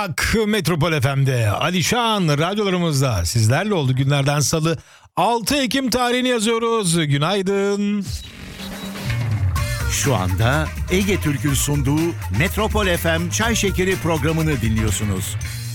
Rock Metropol FM'de Alişan radyolarımızda sizlerle oldu. Günlerden salı 6 Ekim tarihini yazıyoruz. Günaydın. Şu anda Ege Türk'ün sunduğu Metropol FM Çay Şekeri programını dinliyorsunuz.